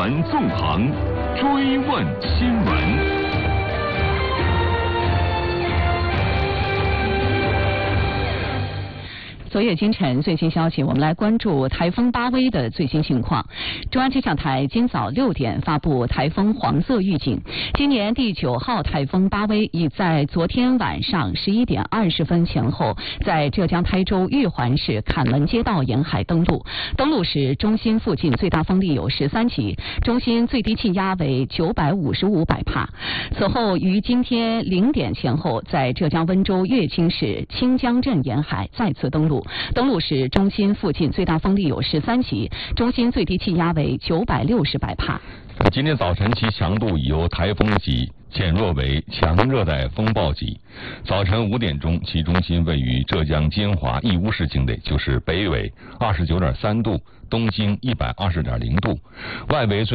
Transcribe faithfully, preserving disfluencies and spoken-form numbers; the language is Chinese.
闻纵横，追问新闻。 昨夜今晨最新消息，我们来关注台风巴威的最新情况。中央气象台今早六点发布台风黄色预警，今年第九号台风巴威已在昨天晚上十一点二十分前后，在浙江台州玉环市坎门街道沿海登陆。登陆时，中心附近最大风力有十三级，中心最低气压为九百五十五百帕。此后于今天零点前后，在浙江温州乐清市清江镇沿海再次登陆。登陆时，中心附近最大风力有十三级，中心最低气压为九百六十百帕。 今天早晨其强度已由台风级减弱为强热带风暴级。早晨五点钟，其中心位于浙江金华义乌市境内，就是北纬二十九点三度，东经一百二十点零度，外围